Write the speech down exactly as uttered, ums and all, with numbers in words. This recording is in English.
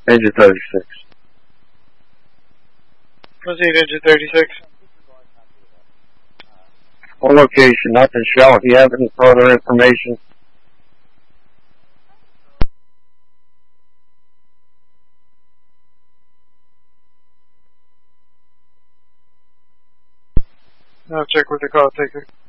Engine thirty-six. Proceed, Engine thirty-six. On location, nothing showing. Do you have any further information? I'll check with the call taker.